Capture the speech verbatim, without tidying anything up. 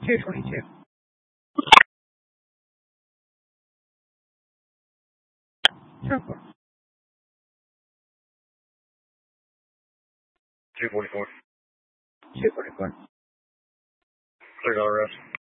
two twenty-two. Ten four. two forty-four. two forty-four. Cleared all rest.